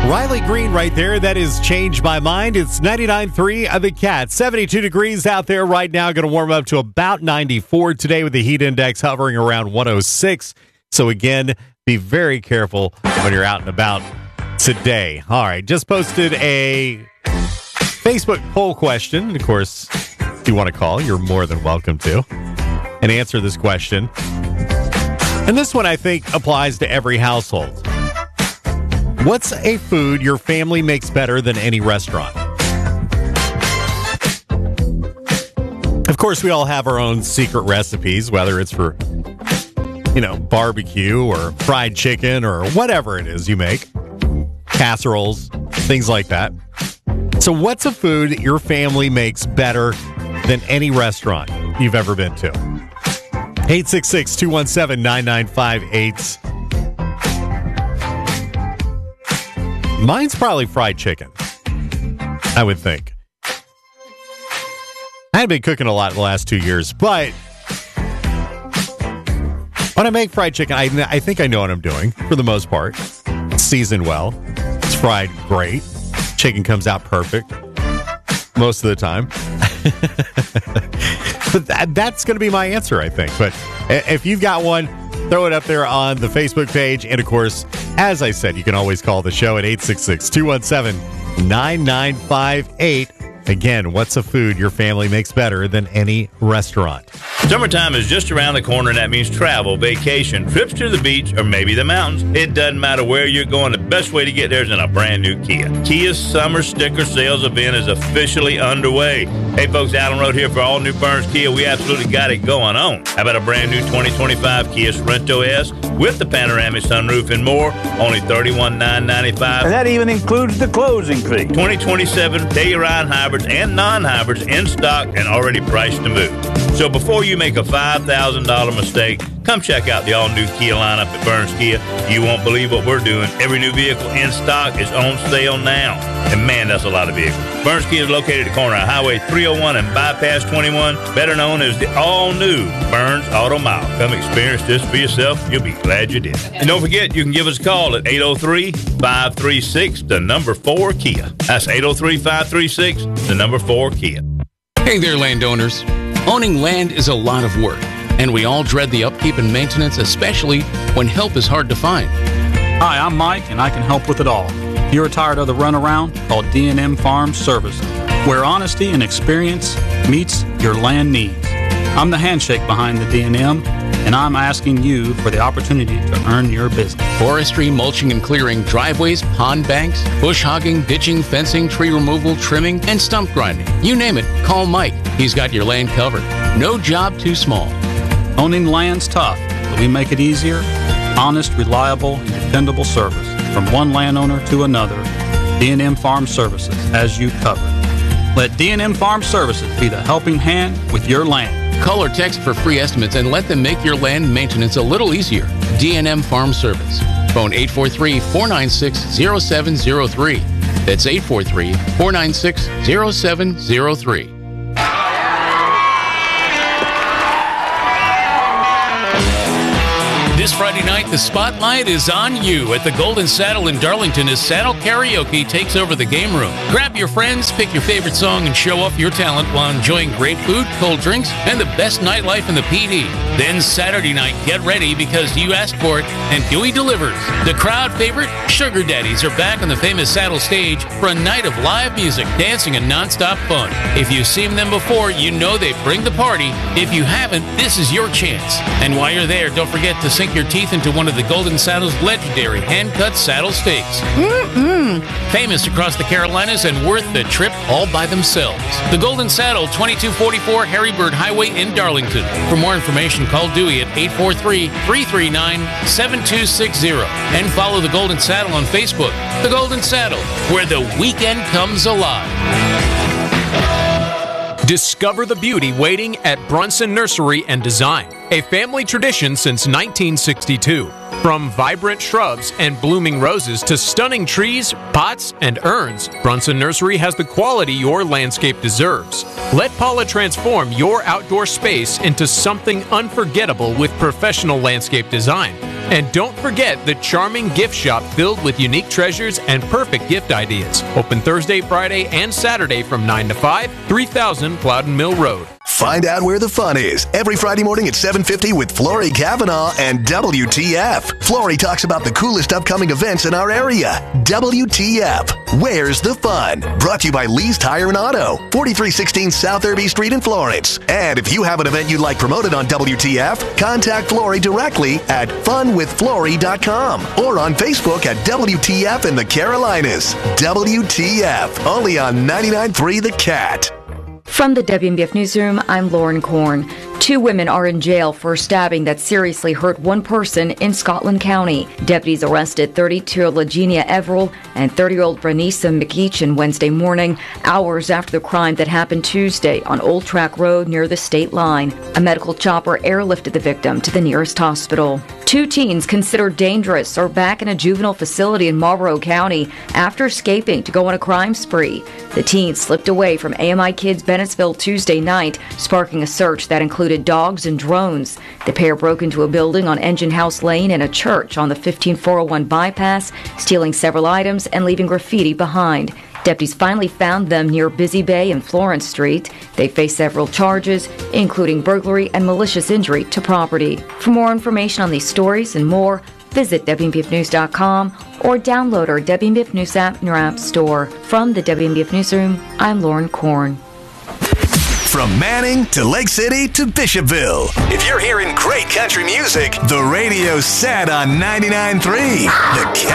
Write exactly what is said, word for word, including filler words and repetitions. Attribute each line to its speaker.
Speaker 1: Riley Green right there. That is Change My Mind. It's ninety-nine point three of the Cat. seventy-two degrees out there right now. Going to warm up to about ninety-four today with the heat index hovering around one oh six. So again, be very careful when you're out and about today. All right. Just posted a Facebook poll question. Of course, if you want to call, you're more than welcome to, and answer this question. And this one, I think, applies to every household. What's a food your family makes better than any restaurant? Of course, we all have our own secret recipes, whether it's for, you know, barbecue or fried chicken or whatever it is you make. Casseroles, things like that. So what's a food that your family makes better than any restaurant you've ever been to? eight six six, two one seven, nine nine five eight. Mine's probably fried chicken, I would think. I haven't been cooking a lot the last two years, but when I make fried chicken, I, I think I know what I'm doing for the most part. It's seasoned well. It's fried great. Chicken comes out perfect most of the time. But that, that's going to be my answer, I think. But if you've got one, throw it up there on the Facebook page. And, of course, as I said, you can always call the show at eight six six, two one seven, nine nine five eight. Again, what's a food your family makes better than any restaurant?
Speaker 2: Summertime is just around the corner, and that means travel, vacation, trips to the beach, or maybe the mountains. It doesn't matter where you're going. The best way to get there is in a brand new Kia. Kia's summer sticker sales event is officially underway. Hey, folks, Allen Road here for all new Burns Kia. We absolutely got it going on. How about a brand new twenty twenty-five Kia Sorento S with the panoramic sunroof and more? Only thirty-one thousand nine hundred ninety-five dollars.
Speaker 3: And that even includes the closing fee.
Speaker 2: twenty twenty-seven Telluride hybrids and non-hybrids in stock and already priced to move. So before you make a five thousand dollars mistake, come check out the all-new Kia lineup at Burns Kia. You won't believe what we're doing. Every new vehicle in stock is on sale now. And man, that's a lot of vehicles. Burns Kia is located at the corner of Highway three oh one and Bypass twenty-one, better known as the all-new Burns Auto Mile. Come experience this for yourself. You'll be glad you did. And don't forget, you can give us a call at eight oh three, five three six, the number four Kia. That's eight oh three, five three six, the number four Kia.
Speaker 4: Hey there, landowners. Owning land is a lot of work, and we all dread the upkeep and maintenance, especially when help is hard to find.
Speaker 5: Hi, I'm Mike, and I can help with it all. If you're tired of the runaround, call D and M Farm Services, where honesty and experience meets your land needs. I'm the handshake behind the D and M, and I'm asking you for the opportunity to earn your business.
Speaker 4: Forestry, mulching and clearing, driveways, pond banks, bush hogging, ditching, fencing, tree removal, trimming, and stump grinding. You name it, call Mike. He's got your land covered. No job too small.
Speaker 5: Owning land's tough, but we make it easier. Honest, reliable, and dependable service from one landowner to another. D and M Farm Services has you covered. Let D and M Farm Services be the helping hand with your land.
Speaker 4: Call or text for free estimates and let them make your land maintenance a little easier. D and M Farm Service. Phone eight four three, four nine six, zero seven zero three. That's eight four three, four nine six, zero seven zero three. This Friday night, the spotlight is on you at the Golden Saddle in Darlington as Saddle Karaoke takes over the game room. Grab your friends, pick your favorite song, and show off your talent while enjoying great food, cold drinks, and the best nightlife in the P D. Then Saturday night, get ready because you asked for it, and Dewey delivers. The crowd favorite, Sugar Daddies, are back on the famous Saddle stage for a night of live music, dancing, and nonstop fun. If you've seen them before, you know they bring the party. If you haven't, this is your chance. And while you're there, don't forget to sink your teeth into one of the Golden Saddle's legendary hand-cut saddle steaks. Mm-mm. Famous across the Carolinas and worth the trip all by themselves. The Golden Saddle, twenty-two forty-four Harry Bird Highway in Darlington. For more information, call Dewey at eight four three, three three nine, seven two six zero and follow the Golden Saddle on Facebook. The Golden Saddle, where the weekend comes alive.
Speaker 6: Discover the beauty waiting at Brunson Nursery and Design, a family tradition since nineteen sixty-two. From vibrant shrubs and blooming roses to stunning trees, pots, and urns, Brunson Nursery has the quality your landscape deserves. Let Paula transform your outdoor space into something unforgettable with professional landscape design. And don't forget the charming gift shop filled with unique treasures and perfect gift ideas. Open Thursday, Friday, and Saturday from nine to five, three thousand Plowden Mill Road.
Speaker 7: Find out where the fun is every Friday morning at seven fifty with Flory Kavanaugh and W T F. Flory talks about the coolest upcoming events in our area. W T F, where's the fun? Brought to you by Lee's Tire and Auto, forty-three sixteen South Irby Street in Florence. And if you have an event you'd like promoted on W T F, contact Flory directly at fun with flory dot com or on Facebook at W T F in the Carolinas. W T F, only on ninety-nine point three The Cat.
Speaker 8: From the W M B F Newsroom, I'm Lauren Korn. Two women are in jail for a stabbing that seriously hurt one person in Scotland County. Deputies arrested thirty-two-year-old Legenia Everell and thirty-year-old Branisa McEachin Wednesday morning, hours after the crime that happened Tuesday on Old Track Road near the state line. A medical chopper airlifted the victim to the nearest hospital. Two teens considered dangerous are back in a juvenile facility in Marlborough County after escaping to go on a crime spree. The teens slipped away from A M I Kids Bennettsville Tuesday night, sparking a search that included dogs and drones. The pair broke into a building on Engine House Lane and a church on the fifteen four oh one bypass, stealing several items and leaving graffiti behind. Deputies finally found them near Busy Bay and Florence Street. They face several charges, including burglary and malicious injury to property. For more information on these stories and more, visit W M B F news dot com or download our W M B F News app in your app store. From the W M B F Newsroom, I'm Lauren Korn.
Speaker 7: From Manning to Lake City to Bishopville. If you're hearing great country music, the radio's set on ninety-nine point three The Cat.